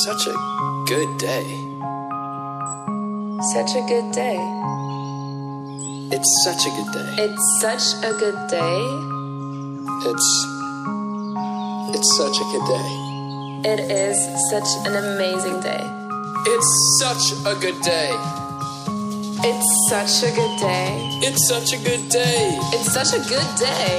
such a good day. Such a good day. It's such a good day. It's such a good day. It's such a good day. It is such an amazing day. It's such a good day. It's such a good day. It's such a good day. It's such a good day.